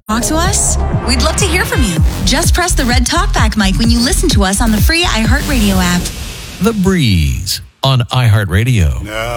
Talk to us? We'd love to hear from you. Just press the red talkback mic when you listen to us on the free iHeartRadio app. The Breeze on iHeartRadio.